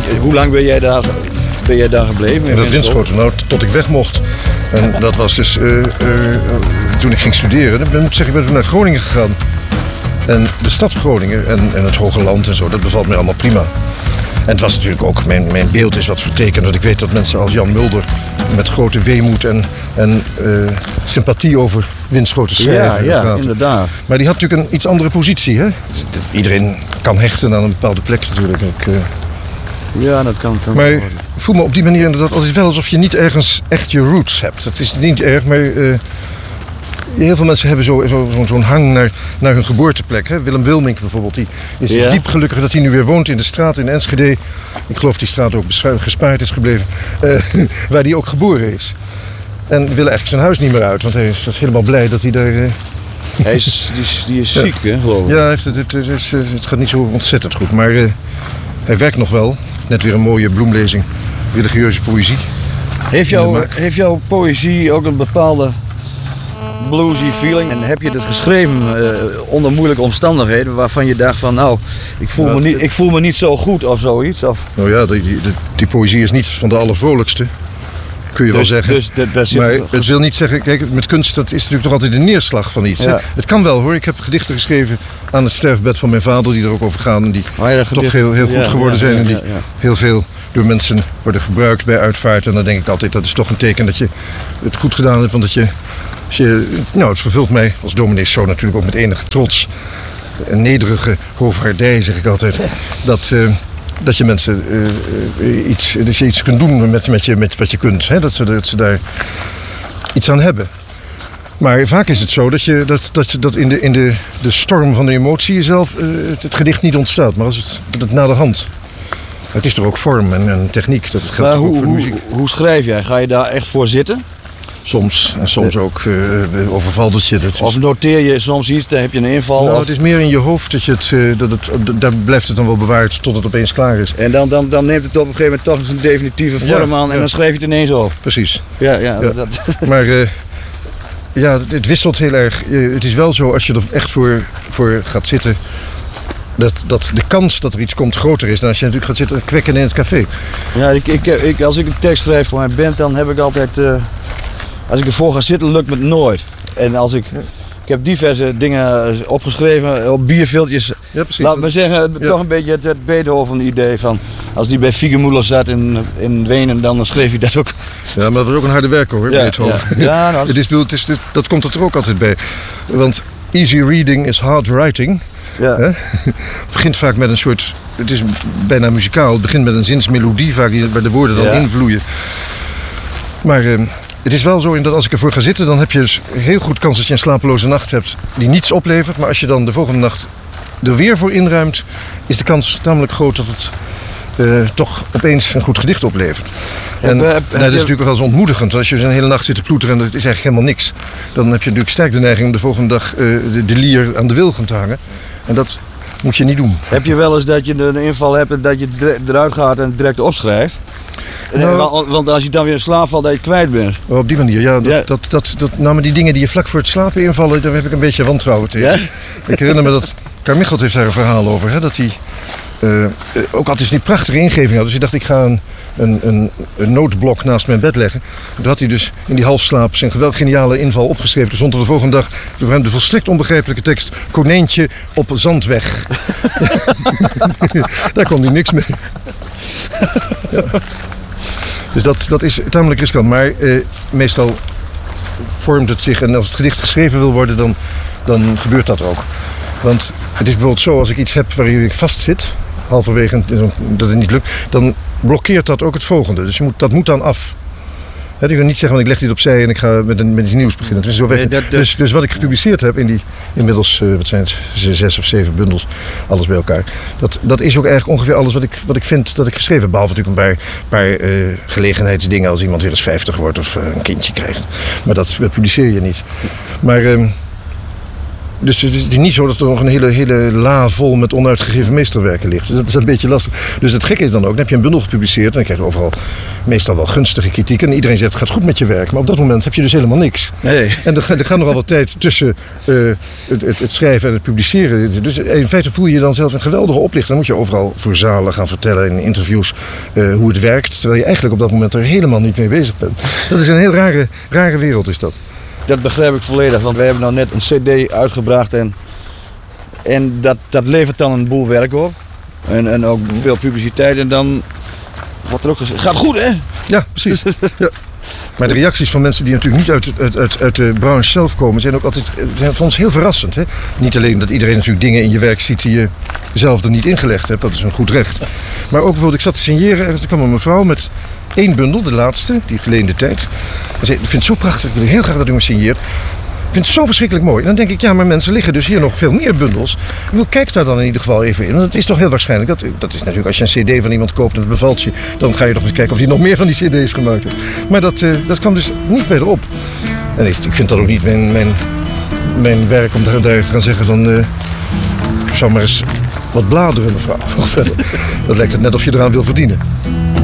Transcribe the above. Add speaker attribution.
Speaker 1: hoe lang ben jij daar gebleven?
Speaker 2: In dat Winschoten, nou, tot ik weg mocht. En dat was dus toen ik ging studeren. Ik moet zeggen, ik ben toen naar Groningen gegaan. En de stad Groningen en het Hoge Land en zo, dat bevalt me allemaal prima. En het was natuurlijk ook, mijn beeld is wat vertekend. Want ik weet dat mensen als Jan Mulder met grote weemoed en sympathie over Winschoten schrijven.
Speaker 1: Ja, inderdaad.
Speaker 2: Maar die had natuurlijk een iets andere positie, hè? Iedereen kan hechten aan een bepaalde plek natuurlijk.
Speaker 1: Ja, dat kan.
Speaker 2: Maar ik voel me op die manier inderdaad altijd wel alsof je niet ergens echt je roots hebt. Dat is niet erg, maar heel veel mensen hebben zo'n hang naar hun geboorteplek. Hè? Willem Wilmink bijvoorbeeld, die is dus diep gelukkig dat hij nu weer woont in de straat in Enschede. Ik geloof die straat ook gespaard is gebleven, waar hij ook geboren is. En wil eigenlijk zijn huis niet meer uit, want hij is helemaal blij dat hij daar...
Speaker 1: Die is ziek, hè, geloof ik.
Speaker 2: Ja, het gaat niet zo ontzettend goed, maar hij werkt nog wel. Net weer een mooie bloemlezing, religieuze poëzie.
Speaker 1: Heeft jouw poëzie ook een bepaalde bluesy feeling? En heb je het geschreven onder moeilijke omstandigheden waarvan je dacht van nou, ik voel me niet zo goed of zoiets? Of...
Speaker 2: Nou ja, die poëzie is niet van de allervrolijkste. Kun je wel zeggen. Maar het wil niet zeggen, kijk, met kunst dat is natuurlijk toch altijd de neerslag van iets. Ja. Het kan wel hoor, ik heb gedichten geschreven aan het sterfbed van mijn vader die er ook over gaan en die toch heel goed geworden zijn en die heel veel door mensen worden gebruikt bij uitvaart. En dan denk ik altijd, dat is toch een teken dat je het goed gedaan hebt, want dat het vervult mij als dominee zo natuurlijk ook met enige trots. Een nederige hoofdvaardij zeg ik altijd, dat je mensen iets kunt doen met wat je kunt. Hè? Dat ze daar iets aan hebben. Maar vaak is het zo dat in de storm van de emotie zelf het gedicht niet ontstaat. Maar dat het naderhand. Het is toch ook vorm en techniek. Dat geldt ook voor muziek.
Speaker 1: Hoe schrijf jij? Ga je daar echt voor zitten?
Speaker 2: Soms. En soms ook overvalt het je.
Speaker 1: Of noteer je soms iets, dan heb je een inval?
Speaker 2: Nou, het is meer in je hoofd daar blijft het dan wel bewaard tot het opeens klaar is.
Speaker 1: En dan neemt het op een gegeven moment toch een definitieve vorm aan en dan schrijf je het ineens op.
Speaker 2: Precies.
Speaker 1: Ja.
Speaker 2: Maar het wisselt heel erg. Het is wel zo, als je er echt voor gaat zitten, dat de kans dat er iets komt groter is dan als je natuurlijk gaat zitten kwekken in het café.
Speaker 1: Ja, als ik een tekst schrijf voor mijn band, dan heb ik altijd... Als ik ervoor ga zitten, lukt me het nooit. En ik heb diverse dingen opgeschreven op bierviltjes. Ja, precies. Laat me zeggen, toch een beetje het Beethoven-idee van... Als die bij Fiegemuller zat in Wenen, dan schreef hij dat ook.
Speaker 2: Ja, maar dat was ook een harde werker hoor, Beethoven.
Speaker 1: Ja, nou,
Speaker 2: dat komt er ook altijd bij. Want easy reading is hard writing.
Speaker 1: Ja.
Speaker 2: Het begint vaak met een soort... Het is bijna muzikaal. Het begint met een zinsmelodie, vaak die bij de woorden dan invloeien. Maar... het is wel zo dat als ik ervoor ga zitten, dan heb je dus heel goed kans dat je een slapeloze nacht hebt die niets oplevert. Maar als je dan de volgende nacht er weer voor inruimt, is de kans tamelijk groot dat het toch opeens een goed gedicht oplevert. En dat is natuurlijk wel eens ontmoedigend. Als je dus een hele nacht zit te ploeteren en het is eigenlijk helemaal niks, dan heb je natuurlijk sterk de neiging om de volgende dag de lier aan de wilgen te hangen. En dat moet je niet doen.
Speaker 1: Heb je wel eens dat je een inval hebt dat je eruit gaat en het direct opschrijft? Nou, want als je dan weer in slaap valt, dat je kwijt bent.
Speaker 2: Op die manier, ja. Maar die dingen die je vlak voor het slapen invallen, daar heb ik een beetje wantrouwen tegen. Ja? Ik herinner me dat Carmichael heeft daar een verhaal over. Hè, dat hij ook altijd die prachtige ingeving had. Dus hij dacht, ik ga een noodblok naast mijn bed leggen. Toen had hij dus in die halfslaap zijn geniale inval opgeschreven. Toen stond er de volgende dag voor hem de volstrekt onbegrijpelijke tekst... Konijntje op zandweg. Daar kon hij niks mee. Ja. Dus dat is tamelijk riskant. Maar meestal vormt het zich. En als het gedicht geschreven wil worden, dan gebeurt dat ook. Want het is bijvoorbeeld zo, als ik iets heb waarin ik vastzit... halverwege dat het niet lukt... dan blokkeert dat ook het volgende. Dus dat moet dan af. Je kunt niet zeggen, want ik leg dit opzij en ik ga met iets nieuws beginnen. Dus, dus wat ik gepubliceerd heb in die inmiddels, 6 of 7 bundels, alles bij elkaar. Dat is ook eigenlijk ongeveer alles wat ik vind dat ik geschreven heb. Behalve natuurlijk een paar gelegenheidsdingen als iemand weer eens 50 wordt of een kindje krijgt. Maar dat publiceer je niet. Maar Dus het is niet zo dat er nog een hele la vol met onuitgegeven meesterwerken ligt. Dus dat is een beetje lastig. Dus het gekke is dan ook, dan heb je een bundel gepubliceerd en dan krijg je overal meestal wel gunstige kritiek. En iedereen zegt, het gaat goed met je werk. Maar op dat moment heb je dus helemaal niks.
Speaker 1: Nee.
Speaker 2: En er gaat nogal wat tijd tussen het schrijven en het publiceren. Dus in feite voel je je dan zelf een geweldige oplichter. Dan moet je overal voor zalen gaan vertellen in interviews hoe het werkt. Terwijl je eigenlijk op dat moment er helemaal niet mee bezig bent. Dat is een heel rare wereld is dat.
Speaker 1: Dat begrijp ik volledig, want wij hebben nou net een cd uitgebracht en dat levert dan een boel werk op. En ook veel publiciteit en dan wordt er ook gezegd, gaat goed hè?
Speaker 2: Ja, precies. Ja. Maar de reacties van mensen die natuurlijk niet uit de branche zelf komen, zijn ook altijd voor ons heel verrassend. Hè? Niet alleen dat iedereen natuurlijk dingen in je werk ziet die je zelf er niet ingelegd hebt, dat is een goed recht. Maar ook bijvoorbeeld, ik zat te signeren en er kwam een mevrouw met 1 bundel, de laatste, die geleende tijd. En zei, ik vind het zo prachtig, ik wil heel graag dat u me signeert. Ik vind het zo verschrikkelijk mooi. En dan denk ik, ja, maar mensen liggen dus hier nog veel meer bundels. Ik wil, kijk daar dan in ieder geval even in. Want het is toch heel waarschijnlijk, dat is natuurlijk als je een cd van iemand koopt en het bevalt je, dan ga je nog eens kijken of die nog meer van die cd's gemaakt heeft. Maar dat kwam dus niet meer erop. En ik vind dat ook niet mijn werk om daar te gaan zeggen van, ik zou maar eens wat bladeren, mevrouw. Dat lijkt het net of je eraan wil verdienen.